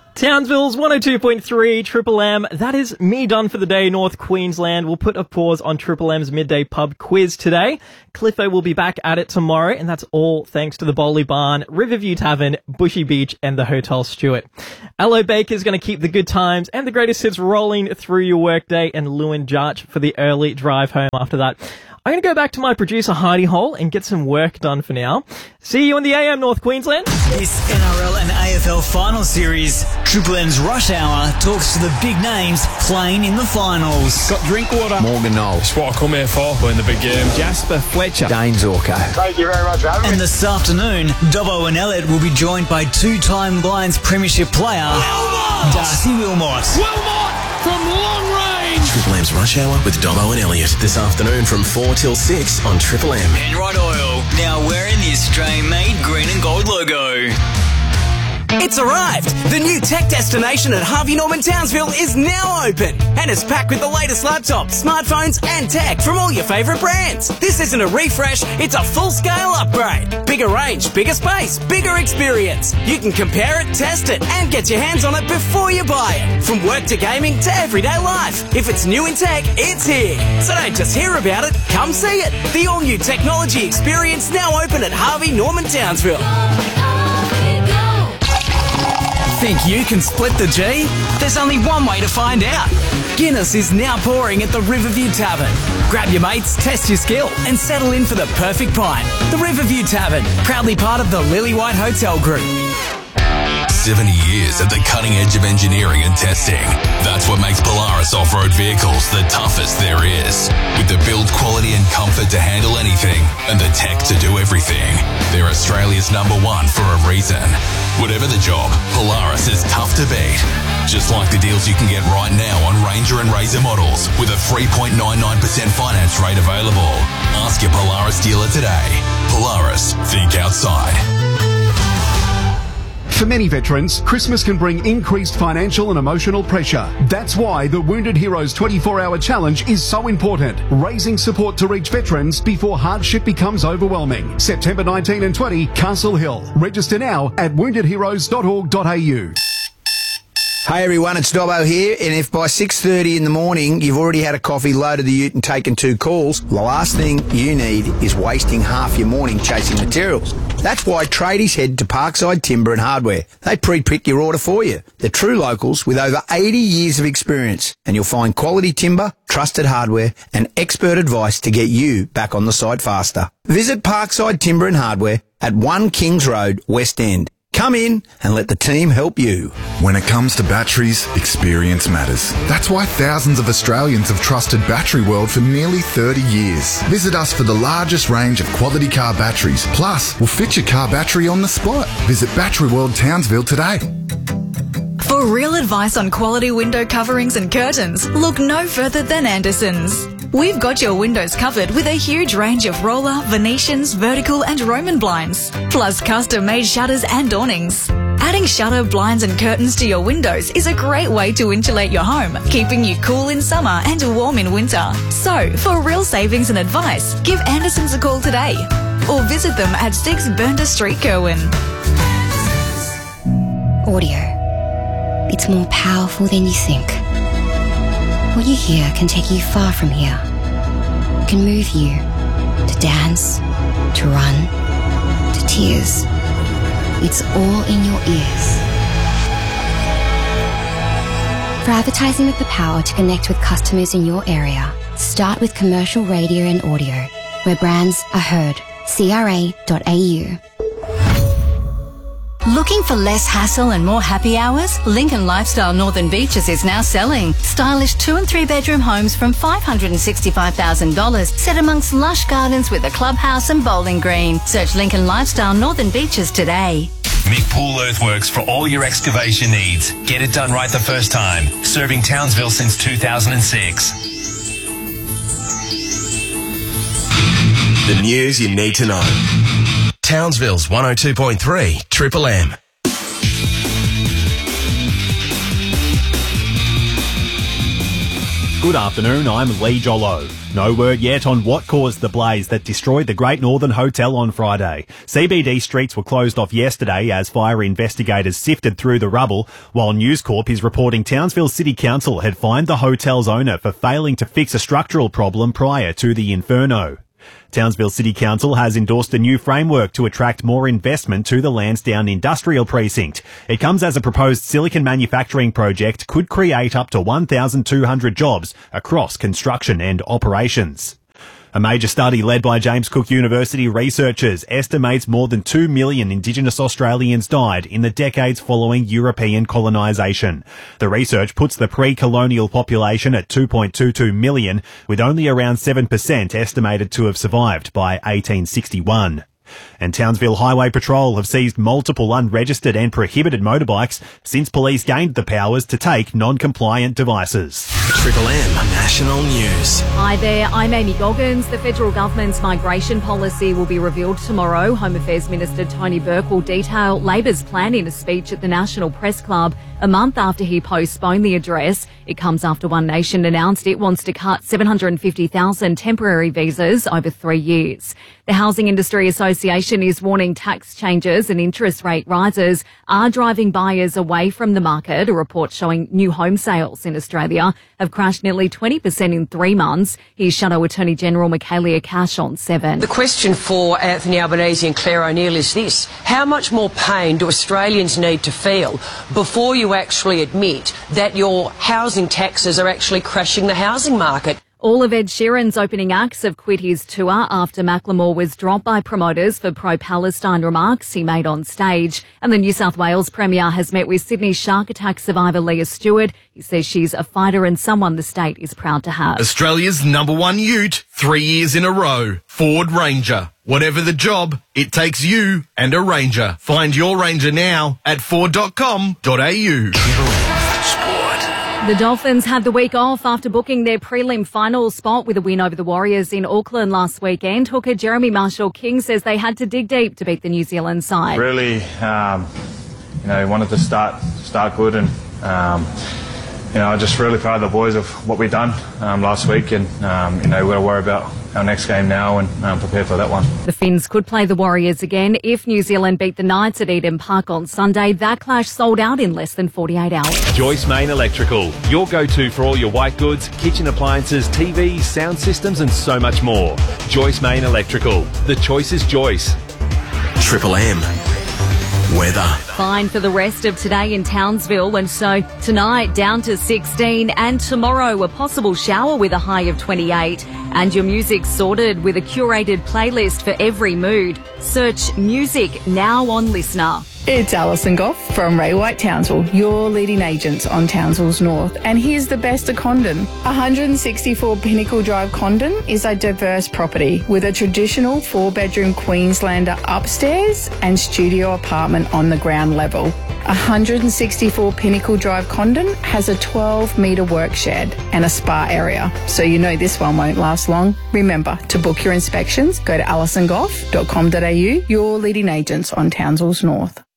Townsville's 102.3 Triple M. That is me done for the day, North Queensland. We'll put a pause on Triple M's midday pub quiz today. Cliffo will be back at it tomorrow, and that's all thanks to the Bowley Barn, Riverview Tavern, Bushy Beach, and the Hotel Stewart. Aloe Baker's going to keep the good times and the greatest hits rolling through your workday, and Lewin Jarch for the early drive home after that. I'm going to go back to my producer Heidi Hole and get some work done for now. See you in the AM, North Queensland. This NRL and AFL final series, Triple M's Rush Hour talks to the big names playing in the finals. Got Drinkwater, Morgan Knoll. That's what I come here for, playing the big game. Jasper Fletcher, Dane Zorko. Thank you very much for having me. And this afternoon, Dobbo and Elliott will be joined by two-time Lions Premiership player, Darcy Wilmot. Wilmot from long range. Triple M's Rush Hour with Dobbo and Elliott this afternoon from 4 till 6 on Triple M. Enright Oil, now wearing the Australian-made green and gold logo. It's arrived! The new tech destination at Harvey Norman Townsville is now open and is packed with the latest laptops, smartphones and tech from all your favourite brands. This isn't a refresh, it's a full-scale upgrade. Bigger range, bigger space, bigger experience. You can compare it, test it and get your hands on it before you buy it. From work to gaming to everyday life. If it's new in tech, it's here. So don't just hear about it, come see it. The all-new technology experience now open at Harvey Norman Townsville. Think you can split the G? There's only one way to find out. Guinness is now pouring at the Riverview Tavern. Grab your mates, test your skill, and settle in for the perfect pint. The Riverview Tavern, proudly part of the Lily White Hotel Group. 70 years at the cutting edge of engineering and testing. That's what makes Polaris off-road vehicles the toughest there is. With the build quality and comfort to handle anything and the tech to do everything. They're Australia's #1 for a reason. Whatever the job, Polaris is tough to beat. Just like the deals you can get right now on Ranger and Razor models with a 3.99% finance rate available. Ask your Polaris dealer today. Polaris, think outside. For many veterans, Christmas can bring increased financial and emotional pressure. That's why the Wounded Heroes 24-hour challenge is so important, raising support to reach veterans before hardship becomes overwhelming. September 19 and 20, Castle Hill. Register now at woundedheroes.org.au. Hey everyone, it's Dobbo here, and if by 6:30 in the morning you've already had a coffee, loaded the ute and taken 2 calls, the last thing you need is wasting half your morning chasing materials. That's why tradies head to Parkside Timber and Hardware. They pre-pick your order for you. They're true locals with over 80 years of experience, and you'll find quality timber, trusted hardware and expert advice to get you back on the site faster. Visit Parkside Timber and Hardware at 1 Kings Road, West End. Come in and let the team help you. When it comes to batteries, experience matters. That's why thousands of Australians have trusted Battery World for nearly 30 years. Visit us for the largest range of quality car batteries. Plus, we'll fit your car battery on the spot. Visit Battery World Townsville today. For real advice on quality window coverings and curtains, look no further than Anderson's. We've got your windows covered with a huge range of roller, Venetians, vertical and Roman blinds, plus custom-made shutters and awnings. Adding shutter, blinds and curtains to your windows is a great way to insulate your home, keeping you cool in summer and warm in winter. So, for real savings and advice, give Anderson's a call today or visit them at 6 Bernda Street, Kerwin. Audio. It's more powerful than you think. What you hear can take you far from here. It can move you to dance, to run, to tears. It's all in your ears. For advertising with the power to connect with customers in your area, start with commercial radio and audio, where brands are heard. CRA.au. Looking for less hassle and more happy hours? Lincoln Lifestyle Northern Beaches is now selling stylish 2 and 3 bedroom homes from $565,000 set amongst lush gardens with a clubhouse and bowling green. Search Lincoln Lifestyle Northern Beaches today. Mick Pool Earthworks for all your excavation needs. Get it done right the first time. Serving Townsville since 2006. The news you need to know. Townsville's 102.3 Triple M. Good afternoon, I'm Lee Jollo. No word yet on what caused the blaze that destroyed the Great Northern Hotel on Friday. CBD streets were closed off yesterday as fire investigators sifted through the rubble, while News Corp is reporting Townsville City Council had fined the hotel's owner for failing to fix a structural problem prior to the inferno. Townsville City Council has endorsed a new framework to attract more investment to the Lansdowne Industrial Precinct. It comes as a proposed silicon manufacturing project could create up to 1,200 jobs across construction and operations. A major study led by James Cook University researchers estimates more than 2 million Indigenous Australians died in the decades following European colonisation. The research puts the pre-colonial population at 2.22 million, with only around 7% estimated to have survived by 1861. And Townsville Highway Patrol have seized multiple unregistered and prohibited motorbikes since police gained the powers to take non-compliant devices. Triple M National News. Hi there, I'm Amy Goggins. The federal government's migration policy will be revealed tomorrow. Home Affairs Minister Tony Burke will detail Labor's plan in a speech at the National Press Club a month after he postponed the address. It comes after One Nation announced it wants to cut 750,000 temporary visas over 3 years. The Housing Industry Association is warning tax changes and interest rate rises are driving buyers away from the market. A report showing new home sales in Australia have crashed nearly 20% in 3 months. Here's Shadow Attorney General Michaelia Cash on 7. The question for Anthony Albanese and Claire O'Neill is this: how much more pain do Australians need to feel before you actually admit that your housing taxes are actually crashing the housing market? All of Ed Sheeran's opening acts have quit his tour after Macklemore was dropped by promoters for pro-Palestine remarks he made on stage. And the New South Wales Premier has met with Sydney shark attack survivor Leah Stewart. He says she's a fighter and someone the state is proud to have. Australia's #1 ute, 3 years in a row. Ford Ranger. Whatever the job, it takes you and a Ranger. Find your Ranger now at ford.com.au. The Dolphins had the week off after booking their prelim final spot with a win over the Warriors in Auckland last weekend. Hooker Jeremy Marshall-King says they had to dig deep to beat the New Zealand side. Really, wanted to start good, and I just really proud of the boys of what we've done last week, and we've got to worry about our next game now and prepare for that one. The Finns could play the Warriors again if New Zealand beat the Knights at Eden Park on Sunday. That clash sold out in less than 48 hours. Joyce Main Electrical, your go-to for all your white goods, kitchen appliances, TVs, sound systems and so much more. Joyce Main Electrical. The choice is Joyce. Triple M weather. Fine for the rest of today in Townsville, and so tonight down to 16, and tomorrow a possible shower with a high of 28. And your music sorted with a curated playlist for every mood. Search music now on Listener. It's Alison Goff from Ray White Townsville, your leading agents on Townsville's North. And here's the best of Condon. 164 Pinnacle Drive Condon is a diverse property with a traditional 4-bedroom Queenslander upstairs and studio apartment on the ground level. 164 Pinnacle Drive Condon has a 12-metre work shed and a spa area, so you know this one won't last long. Remember, to book your inspections, go to alisongoff.com.au, your leading agents on Townsville's North.